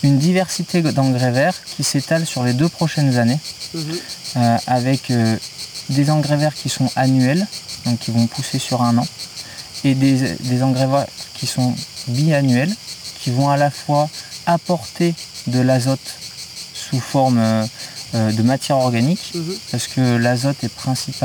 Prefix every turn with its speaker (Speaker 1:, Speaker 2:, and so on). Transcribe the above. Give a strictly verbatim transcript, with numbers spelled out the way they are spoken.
Speaker 1: une diversité d'engrais verts qui s'étale sur les deux prochaines années, mmh. euh, avec euh, des engrais verts qui sont annuels, donc qui vont pousser sur un an, et des, des engrais verts qui sont biannuels, qui vont à la fois apporter de l'azote sous forme euh, de matière organique, mmh. parce que l'azote est principalement